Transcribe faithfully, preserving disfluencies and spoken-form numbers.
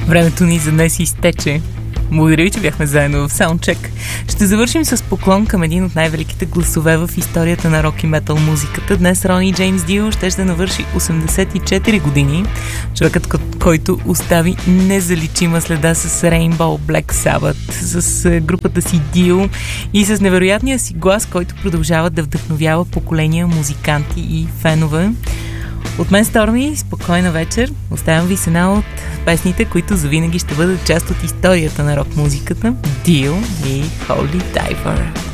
Времето ни за днес изтече. Благодаря ви, че бяхме заедно в Soundcheck. Ще завършим с поклон към един от най-великите гласове в историята на рок и метал музиката. Днес Рони Джеймс Дио ще ще навърши осемдесет и четири години. Човекът, който остави незаличима следа с Rainbow Black Sabbath, с групата си Dio и с невероятния си глас, който продължава да вдъхновява поколения музиканти и фенове. От мен, Сторми, спокойна вечер. Оставям ви с една от песните, които завинаги ще бъдат част от историята на рок-музиката. Dio и Holy Diver.